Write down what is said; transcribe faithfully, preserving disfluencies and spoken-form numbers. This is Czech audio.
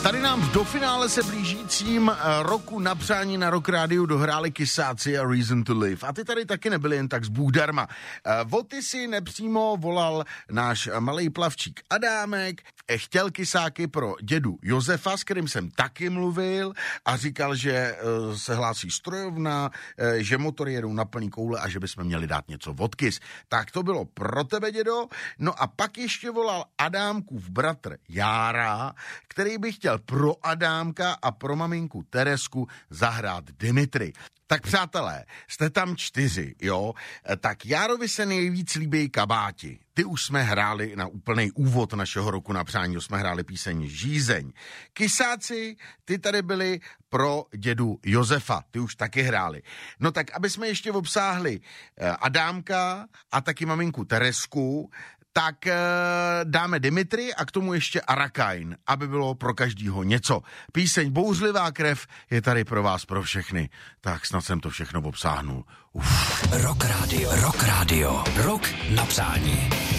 Tady nám do finále se blížícím roku na přání na Rock Rádiu dohráli Kysáci a Reason to Live. A ty tady taky nebyly jen tak z Bůh darma. O ty si nepřímo volal náš malej plavčík Adámek, chtěl Kysáky pro dědu Josefa, s kterým jsem taky mluvil a říkal, že se hlásí strojovna, že motory jedou na plný koule a že bychom měli dát něco od Kys. Tak to bylo pro tebe, dědo. No a pak ještě volal Adámkův bratr Jára, který by chtěl pro Adámka a pro maminku Teresku zahrát Dimitri. Tak přátelé, jste tam čtyři, jo? Tak Járovi se nejvíc líbí kabáti. Ty už jsme hráli na úplný úvod našeho roku na přání, jsme hráli píseň Žízeň. Kysáci, ty tady byli pro dědu Josefa, ty už taky hráli. No tak, aby jsme ještě obsáhli Adámka a taky maminku Teresku, tak e, dáme Dimitri a k tomu ještě Arakain, aby bylo pro každýho něco. Píseň Bouřlivá krev je tady pro vás, pro všechny. Tak snad jsem to všechno obsáhnul. Uf. Rock Radio, Rock Radio, Rock na přání.